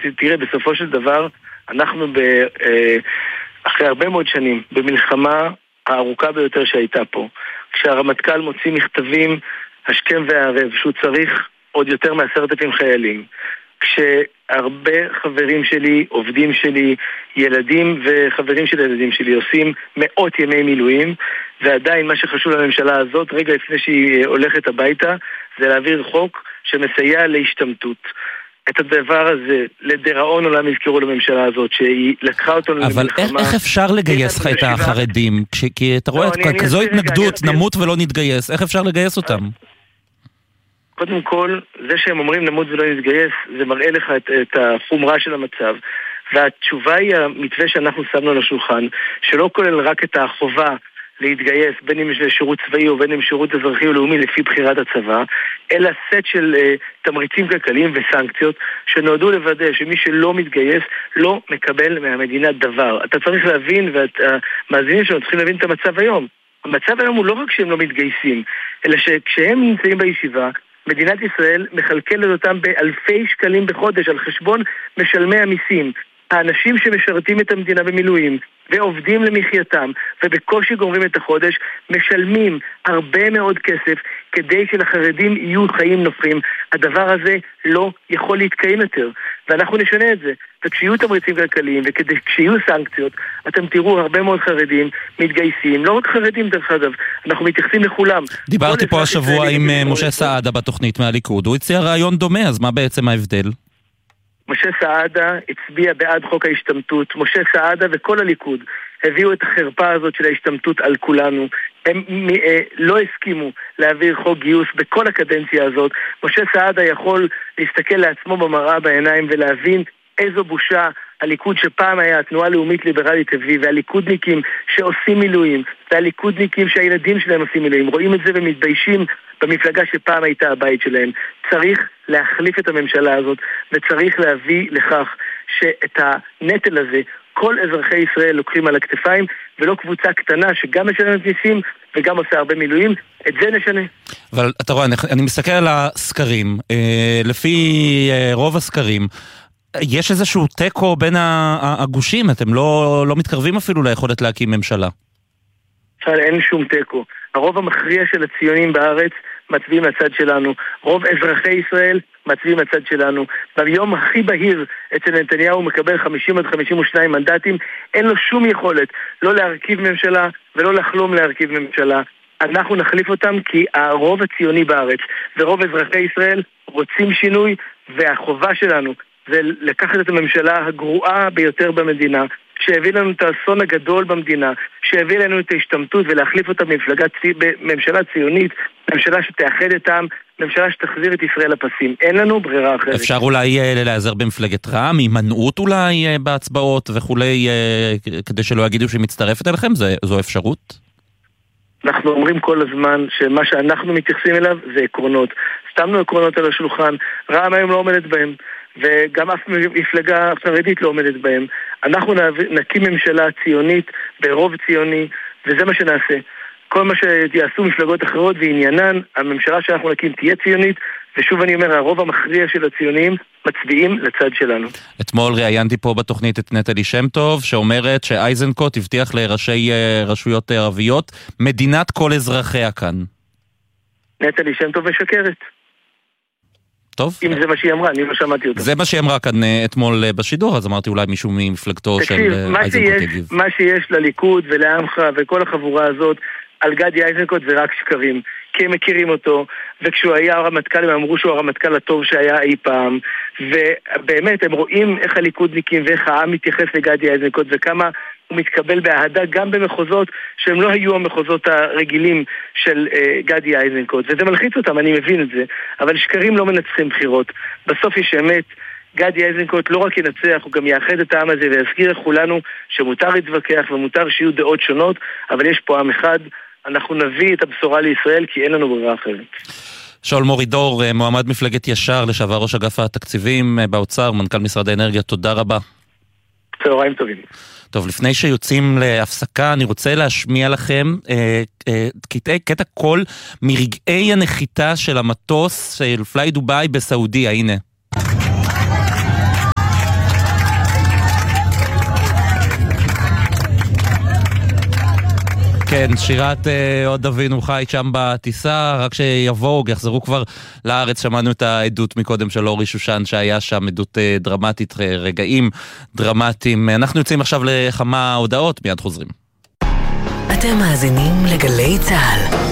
תראה, בסופו של דבר, אנחנו אחרי הרבה מאוד שנים, במלחמה הארוכה ביותר שהייתה פה, כשהרמטכ"ל מוציא מכתבים השכם והערב, שהוא צריך עוד יותר מ10,000 חיילים, כשהרבה חברים שלי, עובדים שלי, ילדים וחברים של ילדים שלי עושים מאות ימי מילואים, ועדיין מה שחשוב לממשלה הזאת, רגע לפני שהיא הולכת הביתה, זה להעביר חוק שמסייע להשתמטות. את הדבר הזה, לדיראון עולם יזכרו לממשלה הזאת, שהיא לקחה אותו למלחמה. אבל איך אפשר לגייס את החרדים? כי אתה רואה כזו התנגדות, נמות ולא נתגייס, איך אפשר לגייס אותם? קודם כל, זה שהם אומרים נמות ולא נתגייס, זה מראה לך את החומרה של המצב. והתשובה היא המתווה שאנחנו שמנו על השולחן, שלא כולל רק את החובה להתגייס, בין אם שירות צבאי או בין אם שירות אזרחי או לאומי לפי בחירת הצבא, אלא סט של תמריצים כלכליים וסנקציות שנועדו לוודא שמי שלא מתגייס לא מקבל מהמדינה דבר. אתה צריך להבין, והמאזינים שלנו צריכים להבין את המצב היום. המצב היום הוא לא רק שהם לא מתגייסים, אלא שכשהם נמצאים בישיבה, מדינת ישראל מחלקלת אותם באלפי שקלים בחודש על חשבון משלמי המיסים. האנשים שמשרתים את המדינה במילואים ועובדים למחייתם ובקושי גומרים את החודש משלמים הרבה מאוד כסף כדי שלחרדים יהיו חיים נופים. הדבר הזה לא יכול להתקיים יותר, ואנחנו נשנה את זה. וכשיהיו תמריצים כלכליים וכשיהיו סנקציות, אתם תראו הרבה מאוד חרדים מתגייסים, לא רק חרדים דרך אגב, אנחנו מתייחסים לכולם. דיברתי פה השבוע עם משה סעדה בתוכנית מהליכוד, הוא הציע רעיון דומה, אז מה בעצם ההבדל? משה סעדה הצביע בעד חוק ההשתמטות. משה סעדה וכל הליכוד הביאו את החרפה הזאת של ההשתמטות על כולנו. הם לא הסכימו להעביר חוק גיוס בכל הקדנציה הזאת. משה סעדה יכול להסתכל לעצמו במראה בעיניים ולהבין איזו בושה הליכוד שפעם היה התנועה לאומית ליברלית הביא, והליכודניקים שעושים מילואים, והליכודניקים שהילדים שלהם עושים מילואים, רואים את זה ומתביישים במפלגה שפעם הייתה הבית שלהם. צריך להחליף את הממשלה הזאת, וצריך להביא לכך שאת הנטל הזה כל אזרחי ישראל לוקחים על הכתפיים, ולא קבוצה קטנה שגם משלמת מיסים וגם עושה הרבה מילואים. את זה נשנה. אבל אתה רואה, אני מסתכל על הסקרים, לפי רוב הסקרים, יש איזשהו טקו בין הגושים, אתם לא מתקרבים אפילו ליכולת להקים ממשלה. אין שום טקו. הרוב המכריע של הציונים בארץ מצביעים לצד שלנו. רוב אזרחי ישראל מצביעים לצד שלנו. ביום הכי בהיר אצל נתניהו הוא מקבל 50 עד 52 מנדטים. אין לו שום יכולת לא להרכיב ממשלה ולא לחלום להרכיב ממשלה. אנחנו נחליף אותם כי הרוב הציוני בארץ ורוב אזרחי ישראל רוצים שינוי, והחובה שלנו זה לקחת את הממשלה הגרועה ביותר במדינה, שהביא לנו את האסון הגדול במדינה, שהביא לנו את ההשתמטות, ולהחליף אותה בממשלה ציונית, ממשלה שתאחד את העם, ממשלה שתחזיר את ישראל לפסים. אין לנו ברירה אחרת. אפשר אולי להיעזר במפלגת רע"מ, הימנעות אולי בהצבעות וכולי, כדי שלא יגידו שהיא מצטרפת אליכם? זו אפשרות? אנחנו אומרים כל הזמן שמה שאנחנו מתייחסים אליו זה עקרונות. שמנו עקרונות על השולחן, רע"מ היום לא עומדת בהם, וגם אף מפלגה חרדית לא עומדת בהם. אנחנו נקים ממשלה ציונית ברוב ציוני, וזה מה שנעשה. כל מה שיעשו מפלגות אחרות ועניינן, הממשלה שאנחנו נקים תהיה ציונית, ושוב אני אומר, הרוב המכריע של הציונים מצביעים לצד שלנו. אתמול ראיינתי פה בתוכנית את נטלי שם טוב, שאומרת שאייזנקוט הבטיח לראשי רשויות ערביות, מדינת כל אזרחיה כאן. נטלי שם טוב משקרת. טוב. אם זה מה שהיא אמרה, אני לא שמעתי אותה. זה מה שהיא אמרה כאן אתמול בשידור, אז אמרתי אולי מישהו ממפלגתו של אייזנקוט יגיב. מה שיש לליכוד ולעמך וכל החבורה הזאת על גדי אייזנקוט זה רק שקרים, כי הם מכירים אותו, וכשהוא היה הרמטכ"ל הם אמרו שהוא הרמטכ"ל הטוב שהיה אי פעם, ובאמת הם רואים איך הליכודניקים ואיך העם מתייחס לגדי אייזנקוט וכמה הוא מתקבל באהדה גם במחוזות שהם לא היו המחוזות הרגילים של גדי אייזנקוט, וזה מלחיץ אותם, אני מבין את זה, אבל שקרים לא מנצחים בחירות. בסוף יש אמת, גדי אייזנקוט לא רק ינצח, הוא גם יאחד את העם הזה ויזכיר לכולנו שמותר להתווכח ומותר שיהיו דעות שונות, אבל יש פה עם אחד, אנחנו נביא את הבשורה לישראל כי אין לנו ברירה אחרת. שאול מורידור, מועמד מפלגת ישר, לשעבר ראש אגף התקציבים באוצר, מנכ"ל משרד האנרגיה, תודה רבה. צהריים טובים. טוב, לפני שיוצאים להפסקה, אני רוצה להשמיע לכם קטע קול מרגעי הנחיתה של המטוס של פליי דוביי בסעודיה, הנה. כן, שירת עוד אבינו חי שם בטיסה, רק שיבואו, יחזרו כבר לארץ. שמענו את העדות מקודם של אורי שושן שהיה שם, עדות דרמטית, רגעים דרמטיים. אנחנו יוצאים עכשיו לכמה הודעות, מיד חוזרים. אתם מאזינים לגלי צהל.